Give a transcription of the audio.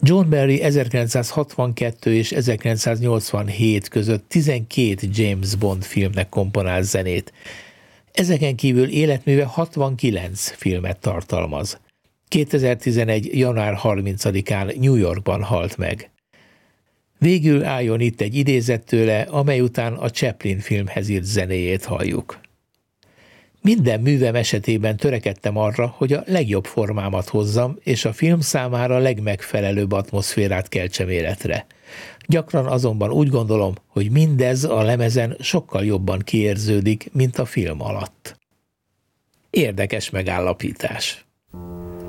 John Barry 1962 és 1987 között 12 James Bond filmnek komponál zenét. Ezeken kívül életműve 69 filmet tartalmaz. 2011. január 30-án New Yorkban halt meg. Végül álljon itt egy idézet tőle, amely után a Chaplin filmhez írt zenéjét halljuk. Minden művem esetében törekedtem arra, hogy a legjobb formámat hozzam, és a film számára legmegfelelőbb atmoszférát keltsem életre. Gyakran azonban úgy gondolom, hogy mindez a lemezen sokkal jobban kiérződik, mint a film alatt. Érdekes megállapítás.